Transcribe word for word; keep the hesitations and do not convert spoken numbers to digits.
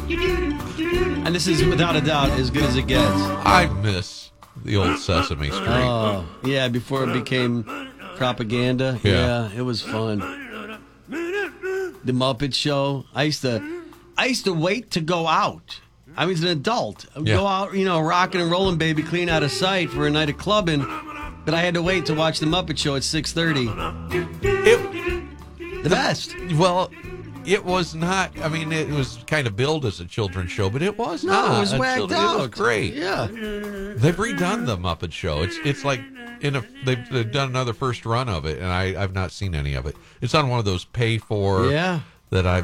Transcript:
And this is, without a doubt, as good as it gets. I miss the old Sesame Street. Oh, yeah, before it became propaganda. Yeah. Yeah, it was fun. The Muppet Show. I used to, I used to wait to go out. I was an adult. I would Yeah. go out, you know, rocking and rolling, baby, clean out of sight for a night of clubbing. But I had to wait to watch the Muppet Show at six thirty. It, The best. well, it was not. I mean, it was kind of billed as a children's show, but it was No, not. it was a whacked children- out. It was great. Yeah. They've redone the Muppet Show. It's it's like in a they've, they've done another first run of it, and I I've not seen any of it. It's on one of those pay for Yeah. that I.